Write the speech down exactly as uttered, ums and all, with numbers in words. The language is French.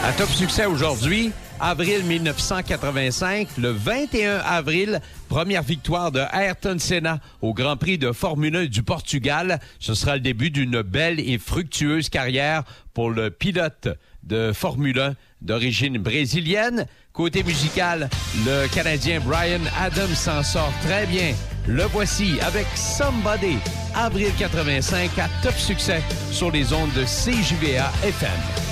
À Top Succès aujourd'hui, avril mille neuf cent quatre-vingt-cinq, le vingt et un avril, première victoire de Ayrton Senna au Grand Prix de Formule un du Portugal. Ce sera le début d'une belle et fructueuse carrière pour le pilote de Formule un d'origine brésilienne. Côté musical, le Canadien Bryan Adams s'en sort très bien. Le voici avec Somebody, avril quatre-vingt-cinq à Top Succès sur les ondes de C J V A F M.